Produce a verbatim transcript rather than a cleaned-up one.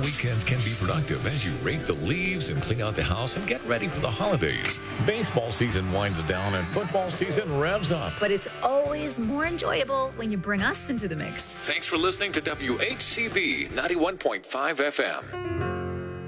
weekends can be productive as you rake the leaves and clean out the house and get ready for the holidays. Baseball season winds down and football season revs up. But it's always more enjoyable when you bring us into the mix. Thanks for listening to W H C B ninety-one point five F M.